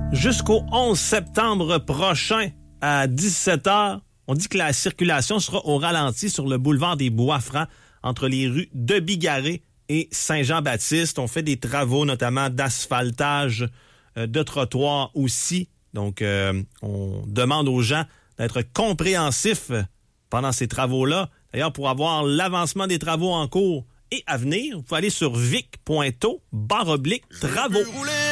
Jusqu'au 11 septembre prochain à 17h, on dit que la circulation sera au ralenti sur le boulevard des Bois-Francs entre les rues de Bigarré et Saint-Jean-Baptiste. On fait des travaux, notamment d'asphaltage de trottoirs aussi. Donc, on demande aux gens d'être compréhensifs pendant ces travaux-là. D'ailleurs, pour avoir l'avancement des travaux en cours et à venir, vous pouvez aller sur vic.to/travaux.